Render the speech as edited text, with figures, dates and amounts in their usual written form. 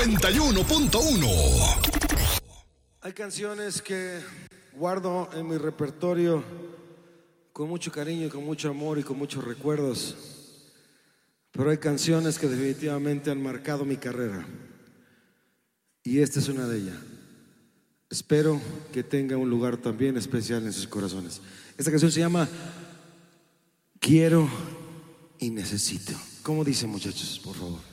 91.1. Hay canciones que guardo en mi repertorio con mucho cariño, con mucho amor y con muchos recuerdos. Pero hay canciones que definitivamente han marcado mi carrera. Y esta es una de ellas. Espero que tenga un lugar también especial en sus corazones. Esta canción se llama Quiero y Necesito. ¿Cómo dicen, muchachos? Por favor.